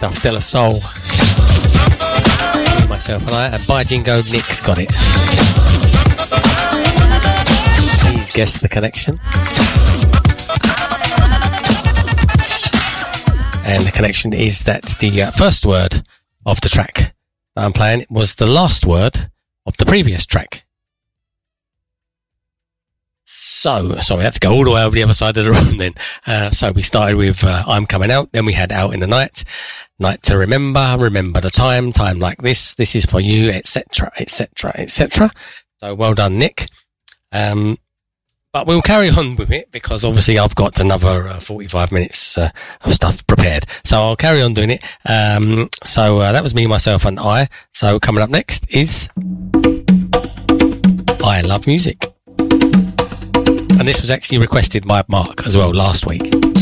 stuff. De La Soul. Myself and I. And by Jingo, Nick's got it. Please guess the connection. And the connection is that the first word of the track that I'm playing was the last word of the previous track. So, sorry, I have to go all the way over the other side of the room then. So we started with I'm Coming Out, then we had Out in the Night, Night to Remember, Remember the Time, Time Like This is for you, etc., etc., etc. So well done, Nick. But we'll carry on with it because obviously I've got another 45 minutes of stuff prepared. So I'll carry on doing it. So that was me, myself and I. So coming up next is I Love Music. And this was actually requested by Mark as well last week.